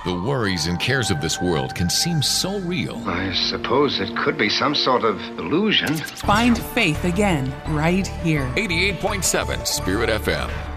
The worries and cares of this world can seem so real. I suppose it could be some sort of illusion. Find faith again right here. 88.7 Spirit FM.